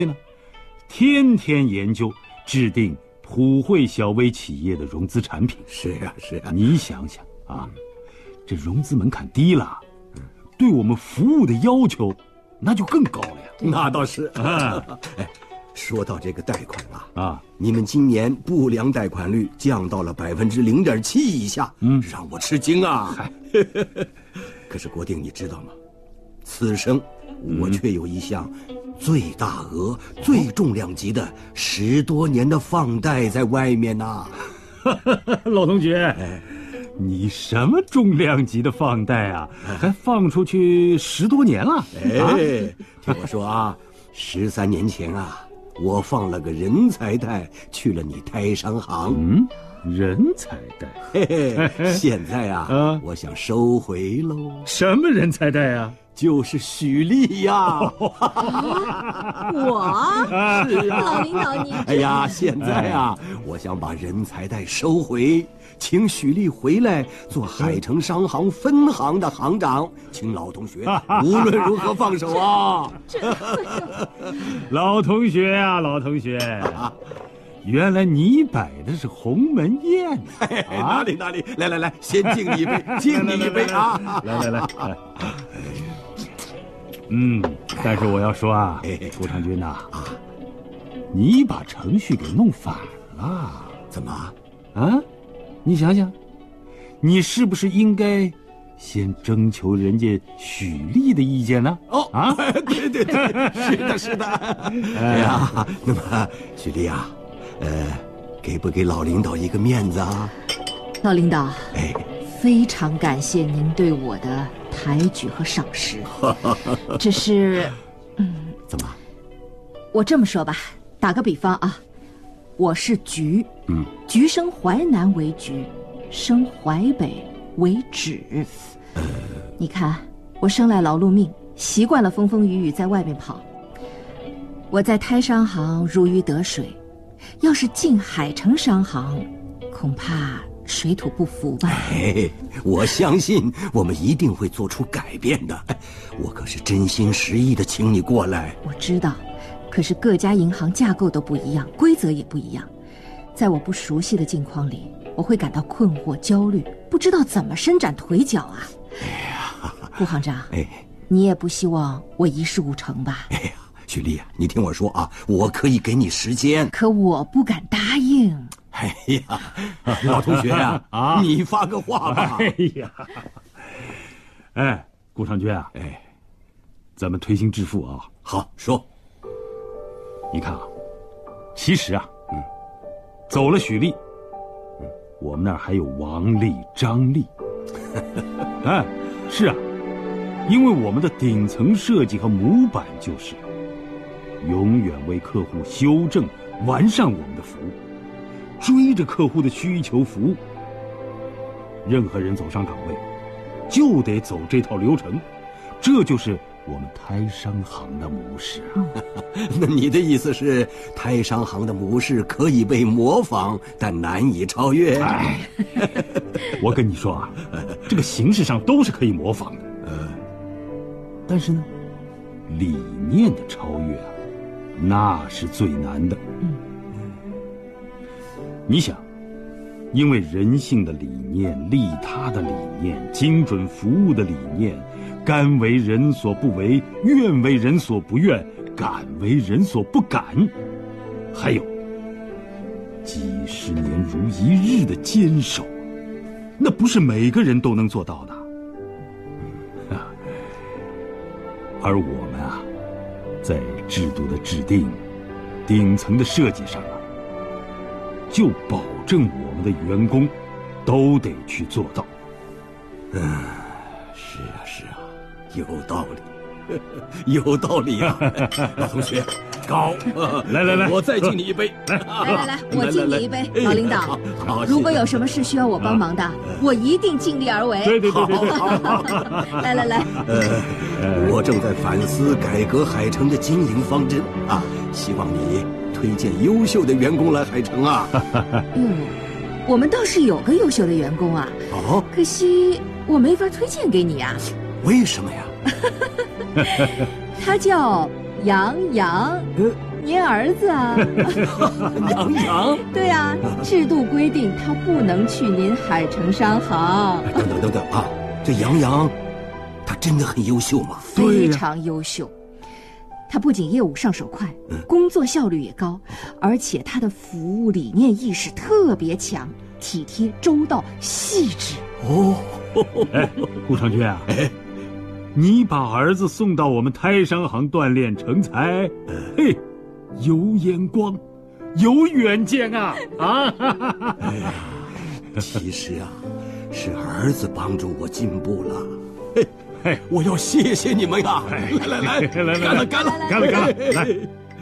天天研究制定普惠小微企业的融资产品。 是啊，是啊。 你想想啊，这融资门槛低了，对我们服务的要求那就更高了呀。 那倒是啊。哎，说到这个贷款啊， 你们今年不良贷款率降到了0.7%以下，让我吃惊啊。可是国定，你知道吗？此生我却有一项最大额、最重量级的10多年的放贷在外面呢。 老同学，你什么重量级的放贷啊？还放出去10多年了？ 听我说啊，13年前啊，我放了个人才贷去了你台商行。 人才贷。 现在啊，我想收回喽。 什么人才贷啊？ 就是许丽呀。 我？ 是啊。 老领导你。 哎呀，现在啊，我想把人才贷收回，请许丽回来做海城商行分行的行长，请老同学无论如何放手啊。 老同学呀，老同学。原来你摆的是鸿门宴哪里，来，先敬你一杯，敬你一杯啊！ 来。但是我要说啊，顾长军呐，你把程序给弄反了。 怎么？ 啊？你想想，你是不是应该先征求人家许丽的意见呢？ 对，是的。哎呀，那么许丽啊。给不给老领导一个面子啊？ 老领导，非常感谢您对我的抬举和赏识。只是， 怎么？ 我这么说吧，打个比方啊，我是橘，橘生淮南为橘，生淮北为枳。你看，我生来劳碌命，习惯了风风雨雨在外面跑。我在台商行如鱼得水。要是进海城商行，恐怕水土不服吧。 我相信我们一定会做出改变的。我可是真心实意的请你过来。 我知道，可是各家银行架构都不一样，规则也不一样，在我不熟悉的境况里，我会感到困惑、焦虑，不知道怎么伸展腿脚啊。顾行长，你也不希望我一事无成吧？ 许丽啊，你听我说啊，我可以给你时间， 可我不敢答应。 哎呀，老同学呀，你发个话吧。 顾长军啊，咱们推心置腹啊。 好，说。 你看啊，其实啊，走了许丽，我们那儿还有王丽、张丽。是啊，因为我们的顶层设计和模板就是永远为客户修正、完善我们的服务，追着客户的需求服务。任何人走上岗位，就得走这套流程，这就是我们台商行的模式啊。 那你的意思是，台商行的模式可以被模仿，但难以超越？ 我跟你说啊，这个形式上都是可以模仿的，但是呢，理念的超越啊，那是最难的。你想，因为人性的理念、利他的理念、精准服务的理念，甘为人所不为，愿为人所不愿，敢为人所不敢，还有几十年如一日的坚守，那不是每个人都能做到的。而我们啊，在制度的制定、顶层的设计上啊，就保证我们的员工都得去做到。 是啊，有道理，有道理啊。老同学，高， 来， 我再敬你一杯。 来，我敬你一杯。老领导， 好， 如果有什么事需要我帮忙的，我一定尽力而为。 对。 好。 来。 我正在反思改革海城的经营方针啊，希望你推荐优秀的员工来海城啊。 我们倒是有个优秀的员工啊，可惜我没法推荐给你啊。 为什么呀？ 他叫杨洋。 儿子啊。 杨洋？ 对啊，制度规定他不能去您海城商行。 等等啊，这杨洋，他真的很优秀吗？ 非常优秀。他不仅业务上手快，工作效率也高，而且他的服务理念意识特别强，体贴周到细致。 哦， 顾长军啊，你把儿子送到我们台商行锻炼成才，嘿，有眼光，有远见啊！ 哎呀，其实啊，是儿子帮助我进步了。嘿，我要谢谢你们呀！来，干了！ 来！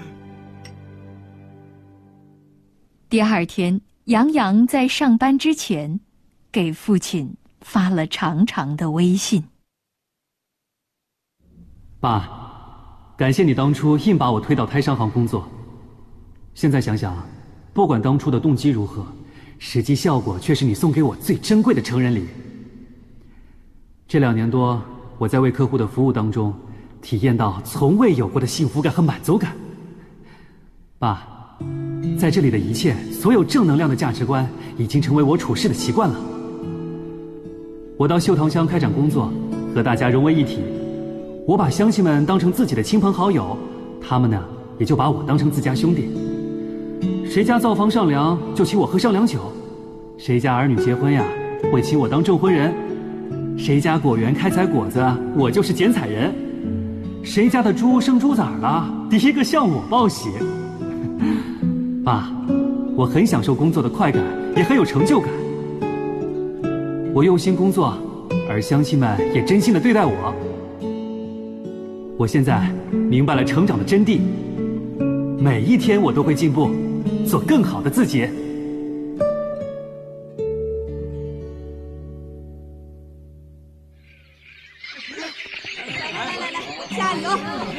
第二天，杨洋在上班之前，给父亲发了长长的微信。 爸，感谢你当初硬把我推到台商行工作。现在想想，不管当初的动机如何，实际效果却是你送给我最珍贵的成人礼。这2年多，我在为客户的服务当中，体验到从未有过的幸福感和满足感。爸，在这里的一切，所有正能量的价值观，已经成为我处事的习惯了。我到秀堂乡开展工作，和大家融为一体。我把乡亲们当成自己的亲朋好友，他们呢，也就把我当成自家兄弟。谁家灶房上梁，就请我喝上梁酒；谁家儿女结婚呀，会请我当证婚人；谁家果园开采果子，我就是剪彩人；谁家的猪生猪崽了，第一个向我报喜。爸，我很享受工作的快感，也很有成就感。我用心工作，而乡亲们也真心的对待我。我现在明白了成长的真谛，每一天我都会进步，做更好的自己。 来，加油！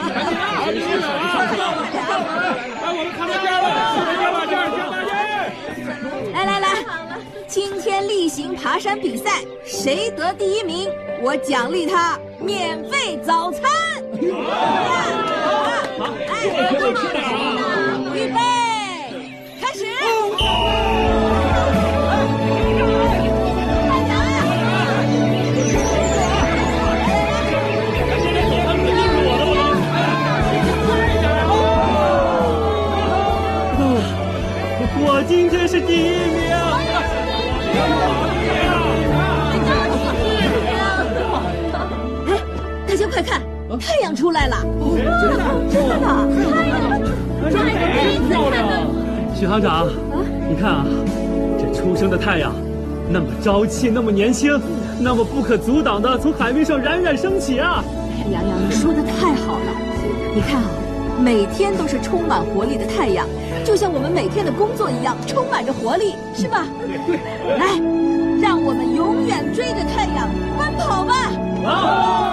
来，今天例行爬山比赛，谁得第1名，我奖励他免费早餐。预备，开始！ 我今天是第1名。 大家快看，太阳出来了！ 许行长，你看啊，这初升的太阳，那么朝气，那么年轻，那么不可阻挡的从海面上冉冉升起啊！ 杨洋，你说的太好了。你看啊，每天都是充满活力的太阳，就像我们每天的工作一样，充满着活力，是吧？来，让我们永远追着太阳奔跑吧！